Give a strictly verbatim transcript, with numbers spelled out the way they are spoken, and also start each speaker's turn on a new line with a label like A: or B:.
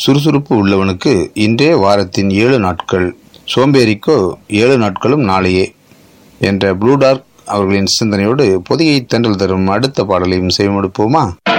A: சுறுசுறுப்பு உள்ளவனுக்கு இன்றே வாரத்தின் ஏழு நாட்கள், சோம்பேறிக்கோ ஏழு நாட்களும் நாளையே என்ற ப்ளூ டார்க் அவர்களின் சிந்தனையோடு பொதிகை தென்றல் தரும் அடுத்த பாடலையும் செய்யமுடிப்போமா?